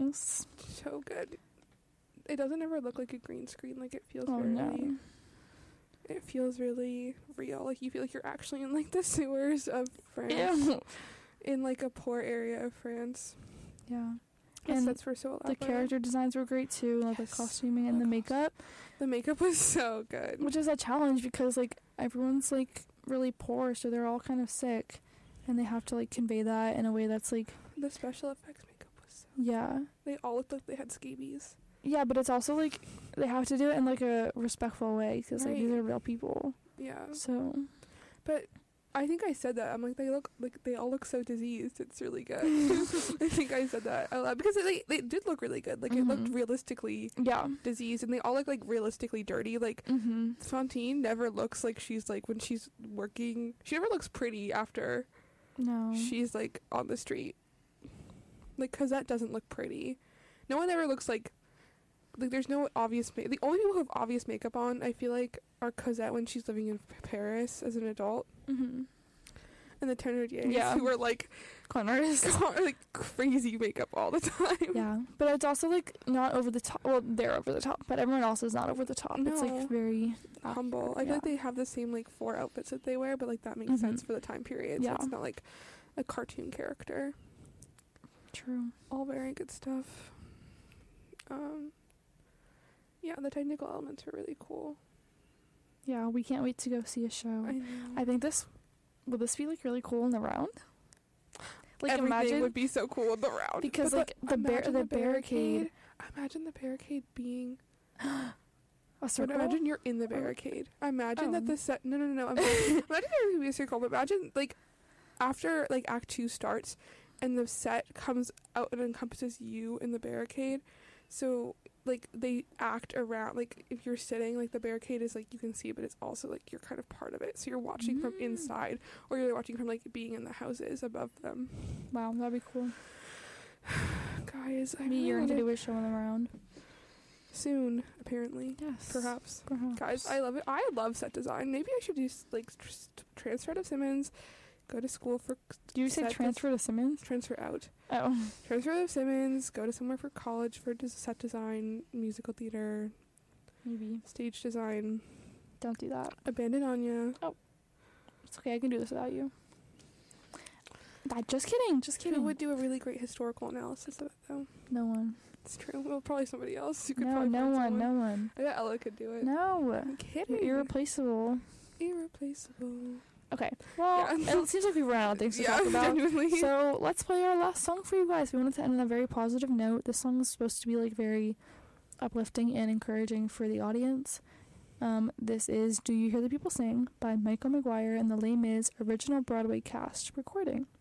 Yes. So good. It doesn't ever look like a green screen. Like, it feels No. It feels really real. Like, you feel like you're actually in, like, the sewers of France. Ew. In, like, a poor area of France. Yeah. The And sets were so elaborate. the character designs were great too, like Yes. the costuming and the makeup. The makeup was so good. Which is a challenge because, like, everyone's, like, really poor, so they're all kind of sick. And they have to, like, convey that in a way that's, like... The special effects makeup was so... Yeah. They all looked like they had scabies. Yeah, but it's also, like, they have to do it in, like, a respectful way because, like, these Right. are real people. Yeah. So... But I think I said that. I'm like, they all look so diseased. It's really good. I think I said that out loud because they did look really good. Like, it looked realistically diseased, and they all look, like, realistically dirty. Like, Fantine never looks like she's, like, when she's working, she never looks pretty after she's, like, on the street. Like, Cosette doesn't look pretty. No one ever looks like there's no obvious the only people who have obvious makeup on, I feel like, are Cosette when she's living in Paris as an adult, and the Thénardiers who are, like, con artists, like, crazy makeup all the time. Yeah, but it's also, like, not over the top. Well, they're over the top, but everyone else is not over the top. No. It's, like, very humble. I feel like they have the same, like, 4 outfits that they wear, but, like, that makes sense for the time period. So it's not like a cartoon character. True. All very good stuff. Yeah, the technical elements were really cool. Yeah, we can't wait to go see a show. I know. I think will this be, like, really cool in the round? Like, everything would be so cool in the round. Because, like, the barricade. Imagine the barricade being... a circle? Imagine you're in the barricade. Imagine that the set... No. Imagine there would be a circle, but imagine, like, after, like, Act 2 starts, and the set comes out and encompasses you in the barricade. So, like, they act around, like, if you're sitting, like, the barricade is, like, you can see, but it's also, like, you're kind of part of it. So you're watching from inside, or you're watching from, like, being in the houses above them. Wow, that'd be cool. Guys, Maybe you're going to do a show in the round. Soon, apparently. Yes. Perhaps. Guys, I love it. I love set design. Maybe I should do, like, transfer to Simmons, go to school for... Do you say transfer to Simmons? Transfer out. Oh. Transfer to Simmons, go to somewhere for college for set design, musical theater. Maybe. Stage design. Don't do that. Abandon Anya. Oh. It's okay, I can do this without you. Just kidding. Who would do a really great historical analysis of it, though? No one. It's true. Well, probably somebody else. You could No one. I bet Ella could do it. No. I'm kidding. You're irreplaceable. Okay. Well, it seems like we've run out of things to talk about. Genuinely. So let's play our last song for you guys. We wanted to end on a very positive note. This song is supposed to be, like, very uplifting and encouraging for the audience. This is Do You Hear the People Sing by Michael McGuire and the Les Mis original Broadway cast recording.